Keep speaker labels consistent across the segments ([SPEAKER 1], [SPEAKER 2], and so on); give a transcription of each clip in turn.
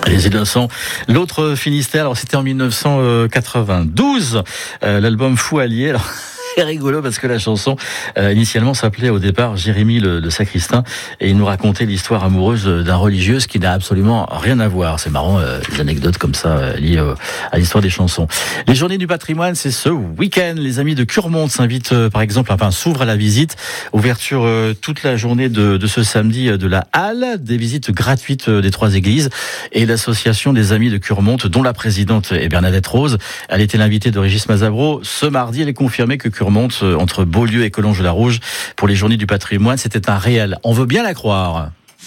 [SPEAKER 1] Les Innocents. L'autre Finistère, alors c'était en 1992, l'album Fou Allié. Alors, c'est rigolo parce que la chanson initialement s'appelait au départ Jérémie le sacristain, et il nous racontait l'histoire amoureuse d'un religieux, ce qui n'a absolument rien à voir. C'est marrant, des anecdotes comme ça liées à l'histoire des chansons. Les Journées du patrimoine, c'est ce week-end. Les amis de Curmonte s'invitent par exemple, s'ouvrent à la visite. Ouverture toute la journée de ce samedi de la halle, des visites gratuites des 3 églises, et l'association des amis de Curmonte, dont la présidente est Bernadette Rose. Elle était l'invitée de Régis Mazabro ce mardi. Elle est confirmée que Curmonte, entre Beaulieu et Collonges-la-Rouge, pour les Journées du patrimoine, c'était un réel. On veut bien la croire.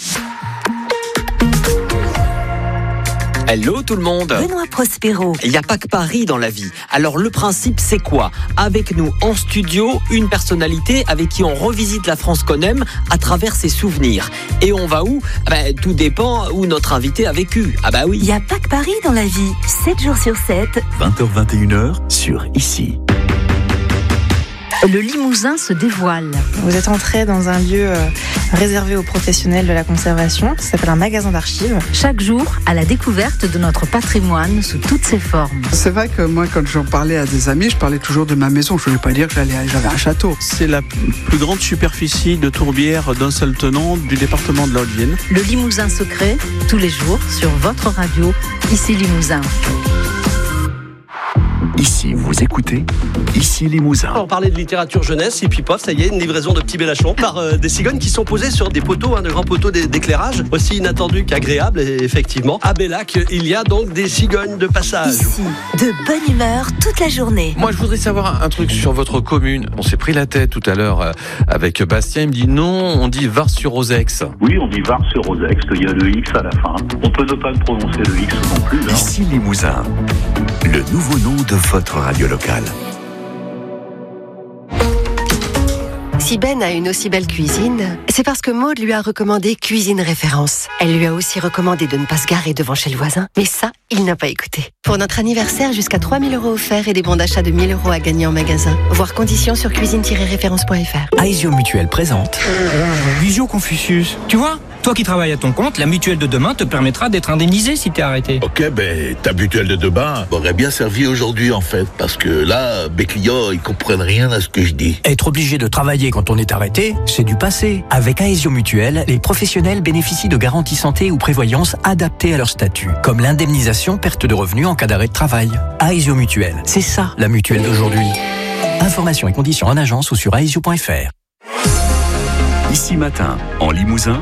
[SPEAKER 2] Hello tout le monde.
[SPEAKER 3] Benoît Prospero.
[SPEAKER 2] Il n'y a pas que Paris dans la vie. Alors le principe c'est quoi ? Avec nous en studio, une personnalité avec qui on revisite la France qu'on aime à travers ses souvenirs. Et on va où ? Tout dépend où notre invité a vécu. Oui.
[SPEAKER 3] Il n'y a pas que Paris dans la vie. 7 jours sur 7.
[SPEAKER 4] 20h-21h sur Ici.
[SPEAKER 3] Le Limousin se dévoile.
[SPEAKER 5] Vous êtes entré dans un lieu réservé aux professionnels de la conservation, qui s'appelle un magasin d'archives.
[SPEAKER 3] Chaque jour, à la découverte de notre patrimoine sous toutes ses formes.
[SPEAKER 6] C'est vrai que moi, quand j'en parlais à des amis, je parlais toujours de ma maison. Je ne voulais pas dire que j'avais un château.
[SPEAKER 7] C'est la plus grande superficie de tourbière d'un seul tenant du département de la Haute-Vienne.
[SPEAKER 3] Le Limousin secret, tous les jours, sur votre radio, Ici Limousin.
[SPEAKER 4] Ici, vous écoutez Ici Limousin.
[SPEAKER 8] On parlait de littérature jeunesse et puis pof, ça y est, une livraison de petits Bélachons par des cigognes qui sont posées sur des poteaux, de grands poteaux d'éclairage, aussi inattendus qu'agréables. Et effectivement, à Bellac, il y a donc des cigognes de passage.
[SPEAKER 3] Ici, de bonne humeur toute la journée.
[SPEAKER 9] Moi, je voudrais savoir un truc sur votre commune. On s'est pris la tête tout à l'heure avec Bastien. Il me dit non, on dit Vars-sur-Osex.
[SPEAKER 10] Oui, on dit Vars-sur-Osex. Il y a le X à la fin. On peut ne pas prononcer le X non plus.
[SPEAKER 4] Ici Limousin, le nouveau nom de votre radio locale.
[SPEAKER 11] Si Ben a une aussi belle cuisine, c'est parce que Maud lui a recommandé Cuisine Référence. Elle lui a aussi recommandé de ne pas se garer devant chez le voisin. Mais ça, il n'a pas écouté. Pour notre anniversaire, jusqu'à 3 000 € offerts et des bons d'achat de 1 000 € à gagner en magasin. Voir conditions sur cuisine-référence.fr.
[SPEAKER 12] Aesio Mutuelle présente Visio Confucius. Tu vois ? Toi qui travailles à ton compte, la mutuelle de demain te permettra d'être indemnisé si t'es arrêté.
[SPEAKER 13] Ok, ta mutuelle de demain m'aurait bien servi aujourd'hui en fait, parce que là, mes clients, ils comprennent rien à ce que je dis.
[SPEAKER 12] Être obligé de travailler quand on est arrêté, c'est du passé. Avec Aesio Mutuelle, les professionnels bénéficient de garanties santé ou prévoyance adaptées à leur statut, comme l'indemnisation perte de revenus en cas d'arrêt de travail. Aesio Mutuelle, c'est ça la mutuelle d'aujourd'hui. Informations et conditions en agence ou sur aesio.fr.
[SPEAKER 4] Ici Matin, en Limousin,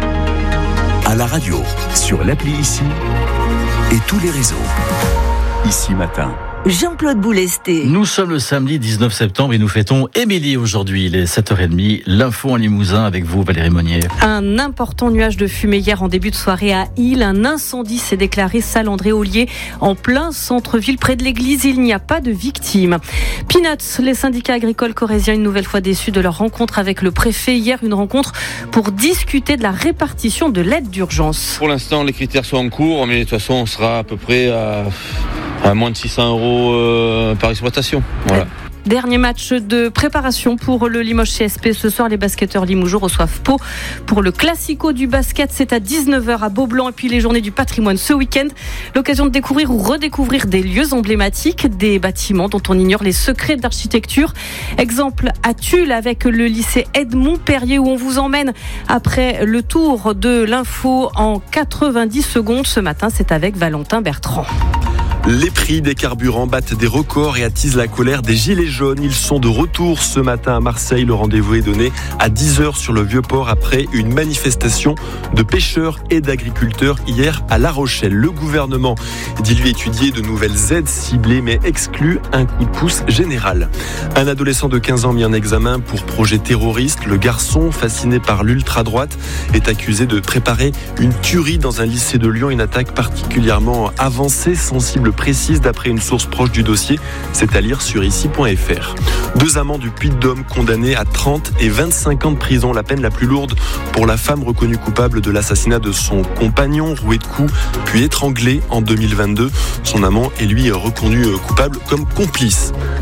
[SPEAKER 4] à la radio, sur l'appli Ici et tous les réseaux. Ici Matin.
[SPEAKER 3] Jean-Claude Boulesté.
[SPEAKER 1] Nous sommes le samedi 19 septembre et nous fêtons Émilie aujourd'hui. Il est 7h30. L'info en Limousin avec vous, Valérie Monnier.
[SPEAKER 14] Un important nuage de fumée hier en début de soirée à Isles. Un incendie s'est déclaré salle André-Ollier en plein centre-ville près de l'église. Il n'y a pas de victimes. Peanuts, les syndicats agricoles corréziens une nouvelle fois déçus de leur rencontre avec le préfet. Hier, une rencontre pour discuter de la répartition de l'aide d'urgence.
[SPEAKER 15] Pour l'instant, les critères sont en cours, mais de toute façon, on sera à peu près à moins de 600 € par exploitation. Voilà.
[SPEAKER 14] Dernier match de préparation pour le Limoges CSP. Ce soir, les basketteurs limougeaux reçoivent Pau pour le Classico du basket. C'est à 19h à Beaublanc. Et puis les Journées du patrimoine ce week-end. L'occasion de découvrir ou redécouvrir des lieux emblématiques, des bâtiments dont on ignore les secrets d'architecture. Exemple à Tulle avec le lycée Edmond Perrier où on vous emmène après le tour de l'info en 90 secondes. Ce matin, c'est avec Valentin Bertrand.
[SPEAKER 16] Les prix des carburants battent des records et attisent la colère des gilets jaunes. Ils sont de retour ce matin à Marseille. Le rendez-vous est donné à 10h sur le Vieux-Port après une manifestation de pêcheurs et d'agriculteurs hier à La Rochelle. Le gouvernement dit lui étudier de nouvelles aides ciblées mais exclut un coup de pouce général. Un adolescent de 15 ans mis en examen pour projet terroriste. Le garçon, fasciné par l'ultra-droite, est accusé de préparer une tuerie dans un lycée de Lyon. Une attaque particulièrement avancée, sensible précise d'après une source proche du dossier, c'est à lire sur ici.fr. 2 amants du Puy-de-Dôme condamnés à 30 et 25 ans de prison, la peine la plus lourde pour la femme reconnue coupable de l'assassinat de son compagnon, roué de coups puis étranglé en 2022. Son amant est lui reconnu coupable comme complice.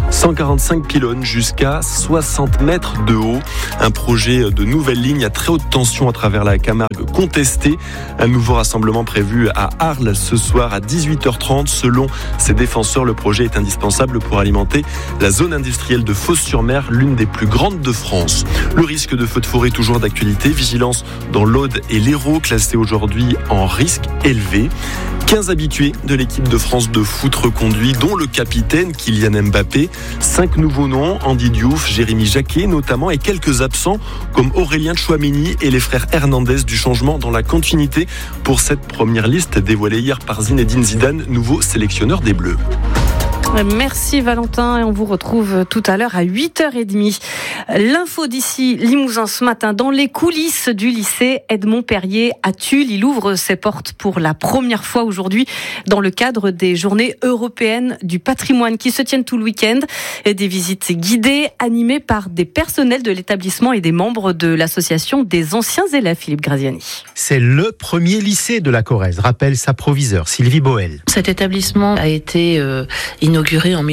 [SPEAKER 16] 145 pylônes jusqu'à 60 mètres de haut. Un projet de nouvelle ligne à très haute tension à travers la Camargue contesté. Un nouveau rassemblement prévu à Arles ce soir à 18h30. Selon ses défenseurs, le projet est indispensable pour alimenter la zone industrielle de Fos-sur-Mer, l'une des plus grandes de France. Le risque de feu de forêt toujours d'actualité. Vigilance dans l'Aude et l'Hérault, classé aujourd'hui en risque élevé. 15 habitués de l'équipe de France de foot reconduits, dont le capitaine Kylian Mbappé. 5 nouveaux noms, Andy Diouf, Jérémy Jacquet notamment, et quelques absents comme Aurélien Tchouaméni et les frères Hernandez. Du changement dans la continuité pour cette première liste dévoilée hier par Zinedine Zidane, nouveau sélectionneur des Bleus.
[SPEAKER 14] Merci Valentin et on vous retrouve tout à l'heure à 8h30. L'info d'ici Limousin ce matin dans les coulisses du lycée Edmond Perrier à Tulle. Il ouvre ses portes pour la première fois aujourd'hui dans le cadre des journées européennes du patrimoine qui se tiennent tout le week-end. Et des visites guidées animées par des personnels de l'établissement et des membres de l'association des anciens élèves, Philippe Graziani.
[SPEAKER 17] C'est le premier lycée de la Corrèze, rappelle sa proviseure Sylvie Boel.
[SPEAKER 18] Cet établissement a été inauguré en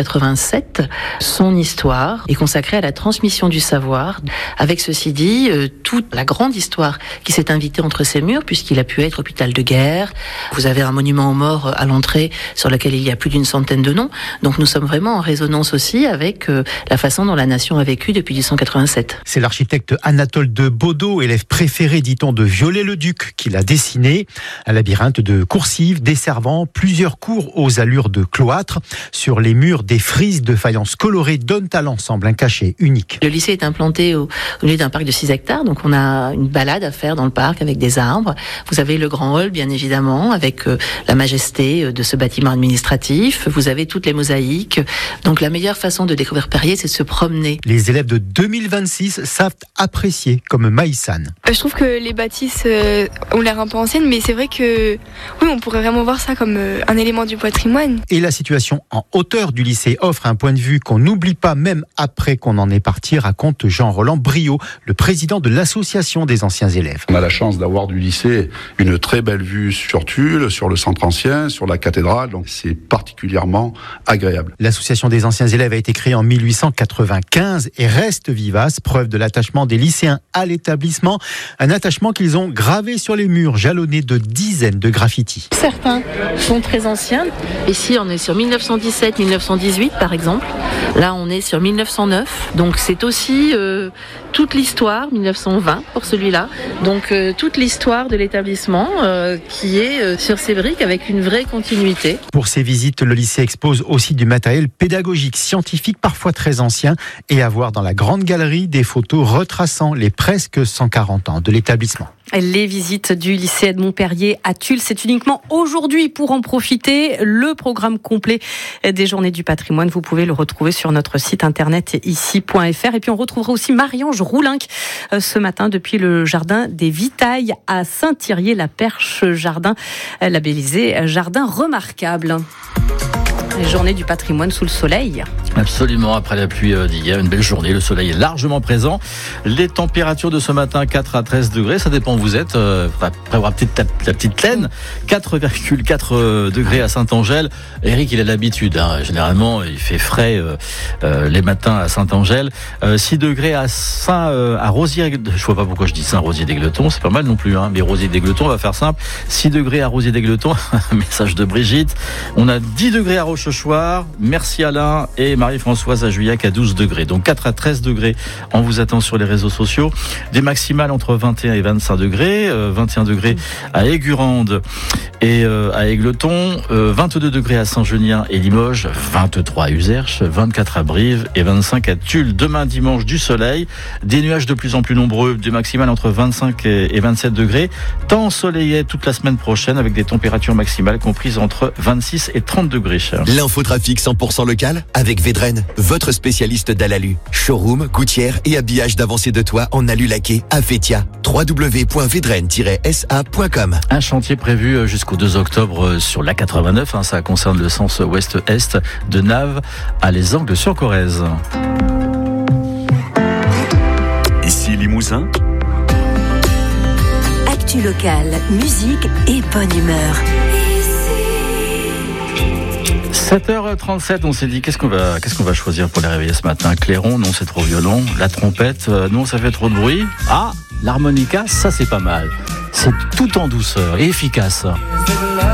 [SPEAKER 18] 1887. Son histoire est consacrée à la transmission du savoir. Avec ceci dit, toute la grande histoire qui s'est invitée entre ces murs, puisqu'il a pu être hôpital de guerre. Vous avez un monument aux morts à l'entrée sur lequel il y a plus d'une centaine de noms. Donc nous sommes vraiment en résonance aussi avec la façon dont la nation a vécu depuis 1887.
[SPEAKER 17] C'est l'architecte Anatole de Baudot, élève préféré, dit-on, de Viollet-le-Duc, qui l'a dessiné. Un labyrinthe de coursives desservant plusieurs cours aux allures de cloître. Sur les murs, des frises de faïence colorées donnent à l'ensemble un cachet unique.
[SPEAKER 18] Le lycée est implanté au milieu d'un parc de 6 hectares, donc on a une balade à faire dans le parc avec des arbres. Vous avez le grand hall, bien évidemment, avec la majesté de ce bâtiment administratif. Vous avez toutes les mosaïques. Donc la meilleure façon de découvrir Perrier, c'est de se promener.
[SPEAKER 17] Les élèves de 2026 savent apprécier, comme Maïsane.
[SPEAKER 19] Je trouve que les bâtisses ont l'air un peu anciennes, mais c'est vrai que oui, on pourrait vraiment voir ça comme un élément du patrimoine.
[SPEAKER 17] Et la situation en hauteur du lycée offre un point de vue qu'on n'oublie pas même après qu'on en est parti, raconte Jean-Roland Briot, le président de l'association des anciens élèves.
[SPEAKER 20] On a la chance d'avoir du lycée une très belle vue sur Tulle, sur le centre ancien, sur la cathédrale, donc c'est particulièrement agréable.
[SPEAKER 17] L'association des anciens élèves a été créée en 1895 et reste vivace, preuve de l'attachement des lycéens à l'établissement, un attachement qu'ils ont gravé sur les murs, jalonnés de dizaines de graffitis.
[SPEAKER 18] Certains sont très anciens. Ici, on est sur 1917-1918 par exemple. Là, on est sur 1909. Donc, c'est aussi toute l'histoire, 1920 pour celui-là. Donc, toute l'histoire de l'établissement qui est sur ces briques avec une vraie continuité.
[SPEAKER 17] Pour ces visites, le lycée expose aussi du matériel pédagogique, scientifique, parfois très ancien, et à voir dans la grande galerie des photos retraçant les presque 140 ans de l'établissement.
[SPEAKER 14] Les visites du lycée Edmond Perrier à Tulle, c'est uniquement aujourd'hui pour en profiter. Le programme complet des Journées du patrimoine, vous pouvez le retrouver sur notre site internet ici.fr. Et puis on retrouvera aussi Marie-Ange Roulinck ce matin depuis le jardin des Vitailles à Saint-Thirier-la-Perche, jardin labellisé jardin remarquable. Les Journées du patrimoine sous le soleil.
[SPEAKER 1] Absolument, après la pluie d'hier, une belle journée, le soleil est largement présent. Les températures de ce matin, 4 à 13 degrés, ça dépend où vous êtes. Après avoir la petite plaine, 4,4 degrés à Saint-Angèle. Eric, il a l'habitude, hein. Généralement, il fait frais les matins à Saint-Angèle. 6 degrés à Rosier, je vois pas pourquoi je dis Saint-Rosier d'Égletons, c'est pas mal non plus, hein. Mais Rosier d'Égletons, on va faire simple. 6 degrés à Rosier d'Égletons, message de Brigitte. On a 10 degrés à Rochechouart, merci Alain, et Marie-Françoise à Juillac à 12 degrés. Donc 4 à 13 degrés, on vous attend sur les réseaux sociaux. Des maximales entre 21 et 25 degrés, 21 degrés à Aigurande et à Égletons, 22 degrés à Saint-Genien et Limoges, 23 à Uzerche, 24 à Brive et 25 à Tulle. Demain dimanche, du soleil, des nuages de plus en plus nombreux, des maximales entre 25 et 27 degrés, temps ensoleillé toute la semaine prochaine avec des températures maximales comprises entre 26 et 30 degrés.
[SPEAKER 21] L'infotrafic 100% local avec Védrenne, votre spécialiste d'Alalu. Showroom, gouttière et habillage d'avancée de toit en alu laqué à Fétia. www.vedrenne-sa.com.
[SPEAKER 1] Un chantier prévu jusqu'au 2 octobre sur l'A89, hein, ça concerne le sens ouest-est de Naves à Les Angles sur Corrèze.
[SPEAKER 4] Ici Limousin.
[SPEAKER 22] Actu local, musique et bonne humeur.
[SPEAKER 1] 7h37, on s'est dit qu'est-ce qu'on va choisir pour les réveiller ce matin. Clairon, non c'est trop violent. La trompette, non ça fait trop de bruit. Ah, l'harmonica, ça c'est pas mal. C'est tout en douceur et efficace.